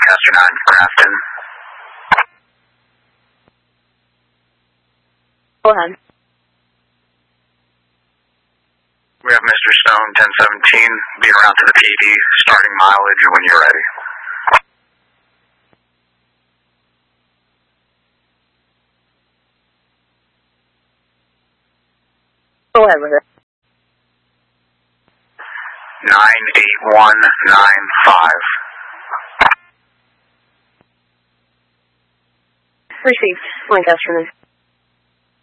Lancaster 9, Grafton. Go ahead. We have Mr. Stone, 1017, being around to the PD, starting mileage when you're ready. Go ahead with it. 98195. Received. Lancaster.